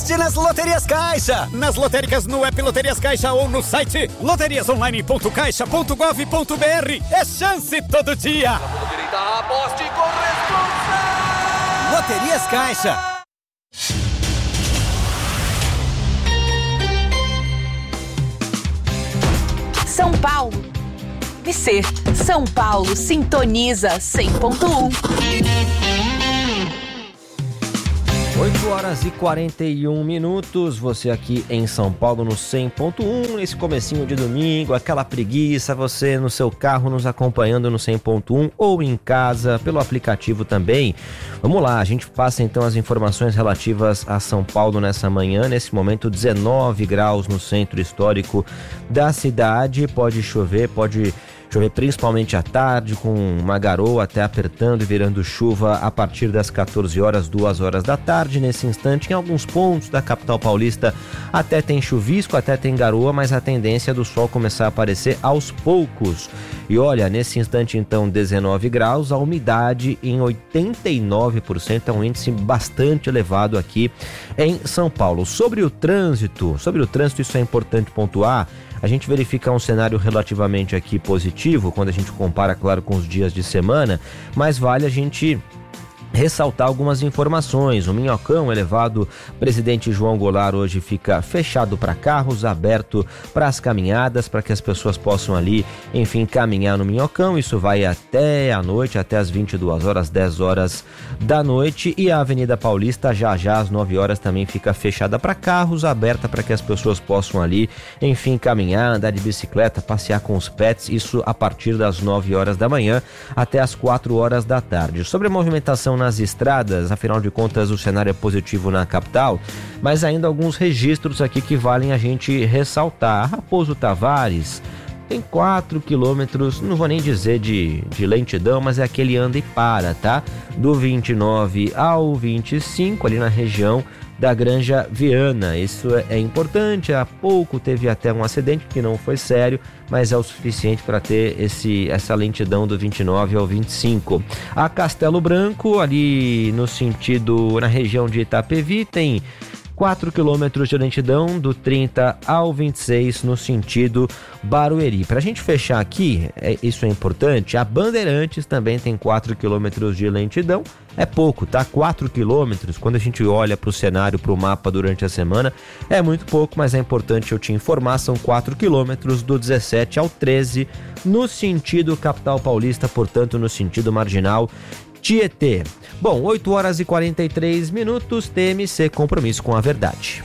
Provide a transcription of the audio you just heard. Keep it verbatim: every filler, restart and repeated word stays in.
aposte nas Loterias Caixa. Nas lotéricas, no app Loterias Caixa ou no site loterias online ponto caixa ponto gov ponto br. É chance todo dia. Aposte com responsa. Loterias Caixa. São Paulo. E ser São Paulo sintoniza cem ponto um. oito horas e quarenta e um minutos, você aqui em São Paulo no cem ponto um, nesse comecinho de domingo, aquela preguiça, você no seu carro nos acompanhando no cem ponto um ou em casa, pelo aplicativo também. Vamos lá, a gente passa então as informações relativas a São Paulo nessa manhã, nesse momento dezenove graus no centro histórico da cidade, pode chover, pode... chover principalmente à tarde, com uma garoa até apertando e virando chuva a partir das quatorze horas, duas horas da tarde. Nesse instante, em alguns pontos da capital paulista, até tem chuvisco, até tem garoa, mas a tendência é do sol começar a aparecer aos poucos. E olha, nesse instante então, dezenove graus, a umidade em oitenta e nove por cento, é um índice bastante elevado aqui em São Paulo. Sobre o trânsito, sobre o trânsito, isso é importante pontuar. A gente verifica um cenário relativamente aqui positivo, quando a gente compara, claro, com os dias de semana, mas vale a gente ressaltar algumas informações. O Minhocão elevado Presidente João Goulart hoje fica fechado para carros, aberto para as caminhadas, para que as pessoas possam ali, enfim, caminhar no Minhocão. Isso vai até a noite, até as vinte e duas horas, dez horas da noite. E a Avenida Paulista, já já às nove horas, também fica fechada para carros, aberta para que as pessoas possam ali, enfim, caminhar, andar de bicicleta, passear com os pets. Isso a partir das nove horas da manhã até as quatro horas da tarde. Sobre a movimentação nas estradas, afinal de contas o cenário é positivo na capital, mas ainda alguns registros aqui que valem a gente ressaltar. Raposo Tavares tem quatro quilômetros, não vou nem dizer de, de lentidão, mas é aquele anda e para, tá? Do vinte e nove ao vinte e cinco, ali na região da Granja Viana. Isso é, é importante. Há pouco teve até um acidente que não foi sério, mas é o suficiente para ter esse, essa lentidão do vinte e nove ao vinte e cinco. A Castelo Branco, ali no sentido, na região de Itapevi, tem quatro quilômetros de lentidão do trinta ao vinte e seis no sentido Barueri. Para a gente fechar aqui, é, isso é importante, a Bandeirantes também tem quatro quilômetros de lentidão. É pouco, tá? quatro quilômetros, quando a gente olha para o cenário, para o mapa durante a semana, é muito pouco, mas é importante eu te informar, são quatro quilômetros do dezessete ao treze no sentido capital paulista, portanto no sentido marginal Tietê. Bom, oito horas e quarenta e três minutos, T M C, compromisso com a verdade.